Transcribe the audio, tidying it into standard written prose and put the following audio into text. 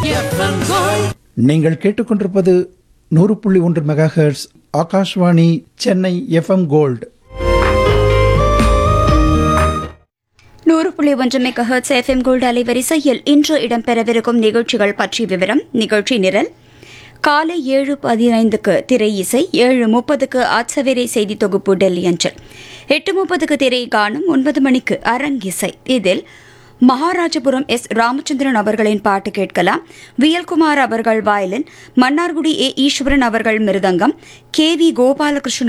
நீங்கள் கேட்டுக்கொண்டிருப்பது 100.1 megahertz Akashvani Chennai FM gold. 100.1 megahertz FM gold அலைவரிசையில் இன்று இடம்பெறவிருக்கும் நிகழ்ச்சிகள் பற்றி விவரம். நிகழ்ச்சி நிரல்: காலை 7:15க்கு திரை இசை, 7:30க்கு ஆட்சவேரை செய்தி தொகுப்பு டெல்லி அஞ்சல், 8:30க்கு திரை காணும், 9 மணிக்கு அரங்கிசை. இதில் மகாராஜபுரம் எஸ். ராமச்சந்திரன் அவர்களின் பாட்டு கேட்கலாம். வியல்குமார் அவர்கள் வயலின், மன்னார்குடி ஏ. ஈஸ்வரன் அவர்கள் மிருதங்கம், கே. வி. கோபாலகிருஷ்ணன்